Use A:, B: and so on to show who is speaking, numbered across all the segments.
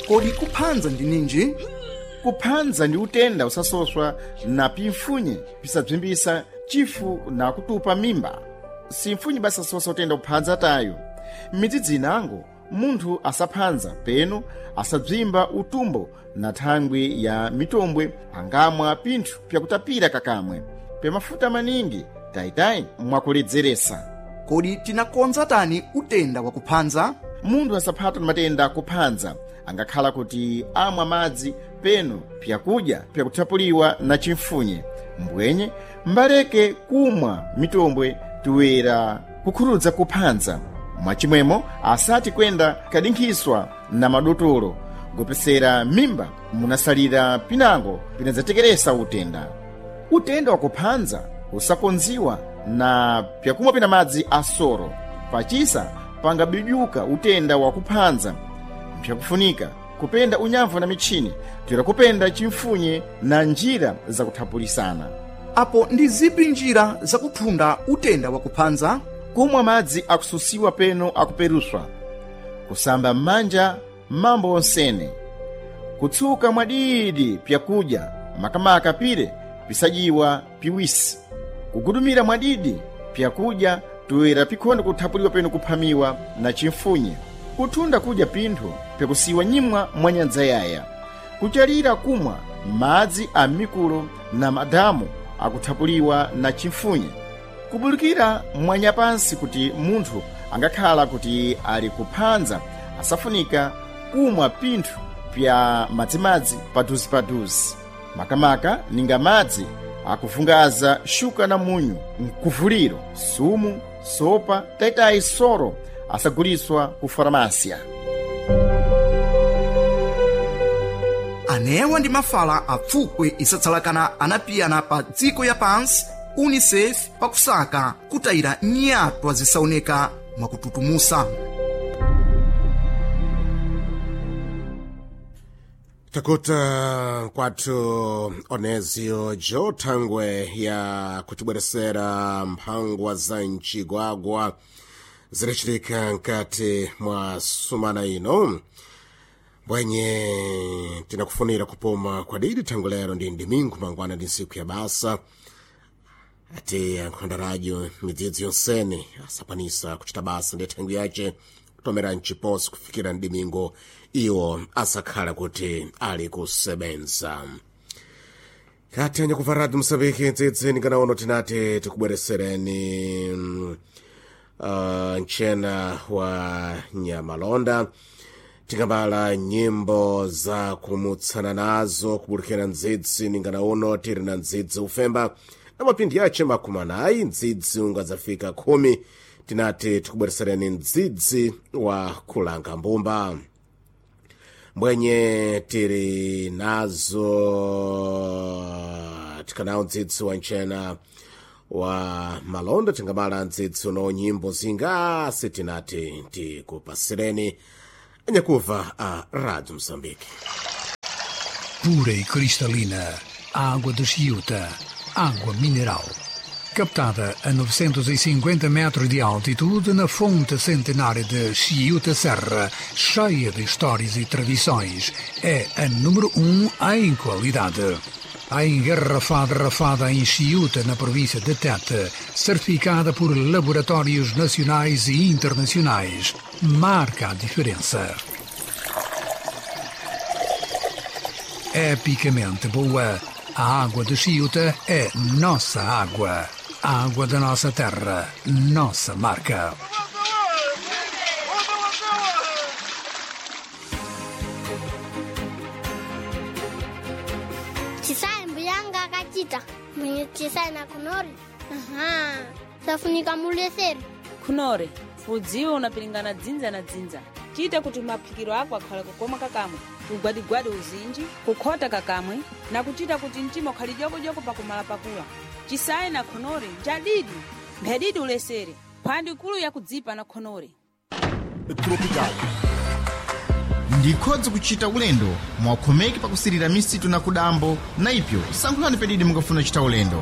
A: Kodi kuphanza ndi ninji?
B: Kuphanza ndi utenda usasoswa na pimfunye pisabzimbisa chifu na kutupa mimba. Simfunye basa sosa utenda kuphanza tayo. M'midzi inango munthu asaphanza peno asabzimba utumbo na thangwi ya mitombwe angamwa pinthu pyakutapira kakamwe pemafuta maningi tayitai mwakuledzeresa.
A: Kodi tinakonza tani utenda wa kuphanza?
B: Munthu asaphata na matenda akuphanza angakhala kuti amwa madzi peno pyakudya pyakuthapuliwa na chimfunye mbwenye mbaleke kumwa mitombwe tuwera kukhurudza kuphanza. Mwachimwemo asati kwenda kadinkhiswa na madotolo gopesera mimba munasalira pinango pinadzatekeresa utenda. Utenda wa kuphanza usakonziwa na pyakumwa pina madzi asoro pachisa pangabidyuka utenda wa kuphanza mpyakufunika kupenda unyamvu na michini tuyera kupenda chimfunye na njira zakuthapulisana.
A: Apo ndi zipi njira zakuthunda utenda wa kuphanza?
B: Kumwa madzi akususiwa peno akuperuswa, kusamba m'manja mambo onsene, kutsuka mwadidi pyakudya makamaka pire pisajiwa piwisi, kugudumira mwadidi pyakudya tuwera pikhonde kuthapuliwa peno kuphamiwa na chimfunye, kuthunda kudya pinthu pyakusiwa nyimwa mwa nyanja yaya, kuchalira kumwa madzi a mikulo na madamu akuthapuliwa na chimfunye, kubulikira mwanyapansi kuti munthu angakhala kuti ali kuphanza asafunika kumwa pinthu pya madzimadzi paduzi makamaka ninga madzi akuvungaza shuka na munyu mkuvuliro sumu sopa taitayi soro asaguliswa ku farmácia.
A: Anewa ndi mafala apfukwe isatsalakana anapiyana pa dziko ya pansi UNICEF pakusaka kutayira nyatwa zisaoneka mwakututumusa.
C: Takuta kwatu Onezio Jo thangwe ya kutibweresera mphangwa za mchigwagwa zilichitika nkati mwa sumana ino bwenye tinakufunira kupoma kwa didi tangu lero ndi ndimingu mangwana ndi siku ya basa ati ankhonda radio midzidzi yonsene asakwanisa kuchita basa ndi thangu yace kutomera mchiposi kufikira ndimingo iwo asakhala kuti ali kusebenza. Kati anya kuva radio Msambiki ntsidzini kana ono tinati tikubweresereni mchena wa Nyamalonda tikambala nyimbo za kumutsana nazo kubulikira ndzidzi ningana uno tiri na ndzidzi ufemba na mapindi yace makumanayi ndzidzi ungadzafika 10 tinati tikubweresereni ndzidzi wa kulanga mbumba mbwenye tiri nazo tikanawo ndzidzi wa mchena wa Malonda tingamala ndzidzi uno nyimbo zingasi tinati tikupasireni anyakuva a Radio Moçambique.
D: Pura e cristalina, água de Chiuta, água mineral. Captada a 950 metros de altitude na fonte centenária de Chiuta Serra, cheia de histórias e tradições, é a número 1 em qualidade. A engarrafada em Chiuta, na província de Tete, certificada por laboratórios nacionais e internacionais, marca a diferença. Epicamente boa, a água de Chiuta é nossa água. A água da nossa terra, nossa marca.
E: Chisai mbuyanga kachita mwenye chisai na kunori. Aha, safunika muleseri
F: kunore udziwe unapilingana dzinza na dzinza chita kuti maphikiro ako akhala kukoma kakamwe ugwadigwadi uzinji kukhota kakamwe na kuchita kuti mtima ukhali joko pakumala pakula chisai na khonore njadidi mphedidi ulesere phwandi ikulu yakudzipa na khonore
B: Tropical ndikhodza kuchita ulendo mwakhomeki pakusirira misitu na kudambo na ipyo sankhulani pedidi mungafuna chita ulendo.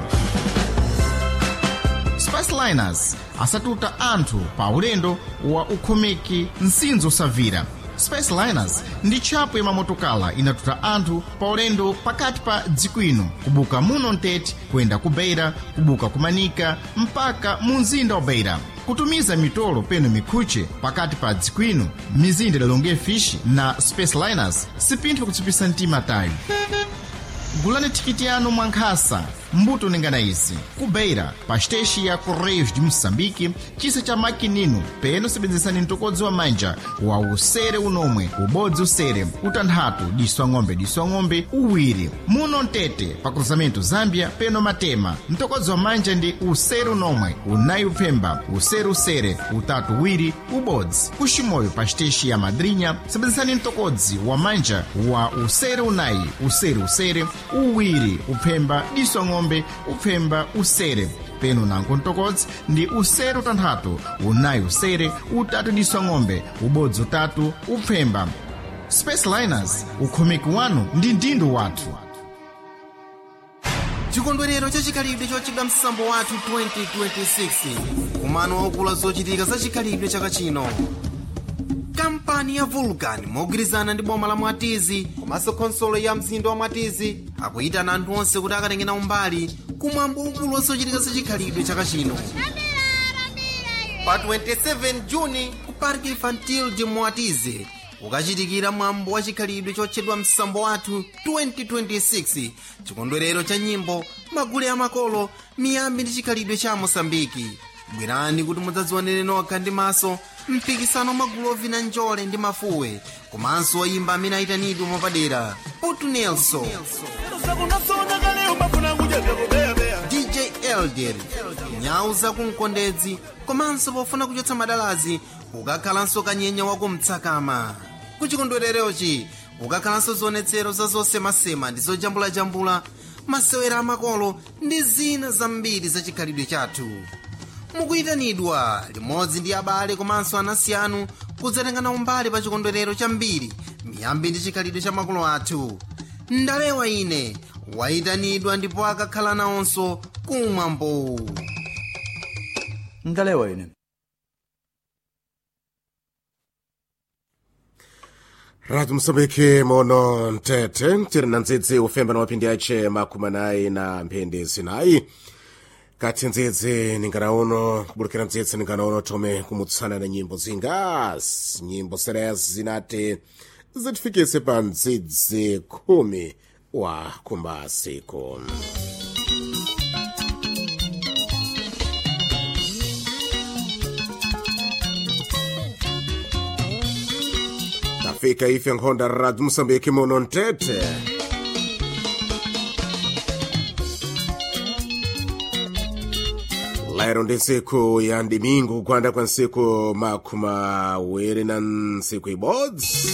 B: Spiceliners asatuta anthu pa ulendo wa ukhomeki nsinzo savira Space Liners ndi tchapo ya mamotokala inatuta anthu pa ulendo pakati pa dziko ino kubuka muno Ntete kuyenda ku Beira, kubuka ku Manika mpaka mu mzinda wa Beira, kutumiza mitolo peno mikhuche pakati pa dziko ino, mizinda ya Longefish na Space Liners sipintho kutsipisa mtima tayo. Gulani tikiti yanu mwankhasa mbuto ningana izi ku Beira pa steshi ya Correios de Moçambique chisa cha makinino peno sebenzesani mtokodzi wa manja wa usere unomwe ubodzi usere utanthatu diswa ng'ombe uwiri muno Ntete pa cruzamento Zambia peno Matema mtokodzi wa manja ndi usere unomwe unayi upemba usere utatu uwiri ubodzi kushimoyo pa steshi ya Madrinha sebenzesani mtokodzi wa manja wa usere unayi usere uwiri upemba diswa ng'ombe upemba usere peno nanko mtokodzi ndi usere utanthatu unayi usere utatu diswa ng'ombe ubodzi utatu upemba. Space Liners ukhomeki wanu ndi ndindo wathu.
G: Chikondwerero cha chikhalidwe chochedwa msambo wathu 2026 kumano waukulu zochitika za chikhalidwe chaka chino. Kampani ya Vulcan mogwirizana ndi boma la Mwatizi komanso khonsolo ya mzinda wa Mwatizi akuyitana anthu onse kuti akatengena umbali kumwambo waukulu zochitika za chikhalidwe chaka chino. Pa 27 Juni ku Parque Infantil de Mwatizi ukachitikira mwambo wa chikhalidwe chotchedwa msambo wathu 2026, chikondwerero cha nyimbo, magule ya makolo, miyambi ndi chikhalidwe cha Mosambiki. Bwerani kuti mudzadzionere nokha ndi maso mpikisano magulu ovina njole ndi mafuwe komanso oyimba amene ayitanidwe mwapadera. Putu Nelson, DJ Elder, nyau zakumkondedzi komanso pofuna kuchotsa madalazi ukakhalanso kanyenya wako mtsakama. Kuchikondwererochi ukakhalanso zionetsero za zosemasema ndi zojambulajambula, masewera amakolo ndi zina zambiri za chikhalidwe chathu. Mukuyitanidwa limodzi ndi abale komanso anansi anu kudzatengana umbali pa chikondwerero chambiri, miyambi ndi chikhalidwe cha makolo athu. Ndalewa ine wayitanidwa ndipo akakhala nawonso kumwambo.
H: Ndalewa ine.
C: Radio Moçambique mono Ntete tiri na ndzidzi ufemba na mapindi ace makumi anayi na mphindi zinayi kati ndzidzi ningana uno kubulukira ndzidzi ningana uno tome kumutsana na nyimbo zingasi nyimbo serezi zinati zitifikise pa ndzidzi 10 wa kumbasiku. Fika ife nkhonda Radio Moçambique mono Ntete. Lero ndi nsiku ya ndimingu kwanda kwa nsiku makumi awiri na nsiku ibodzi.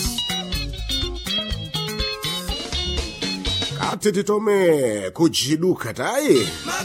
C: Kati titome kujiduka tayi.